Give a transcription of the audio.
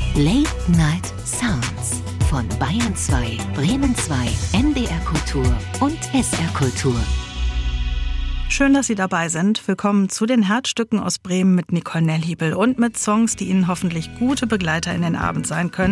Late Night Sounds von Bayern 2, Bremen 2, NDR Kultur und SR Kultur. Schön, dass Sie dabei sind. Willkommen zu den Herzstücken aus Bremen mit Nicole Nellhiebel und mit Songs, die Ihnen hoffentlich gute Begleiter in den Abend sein können.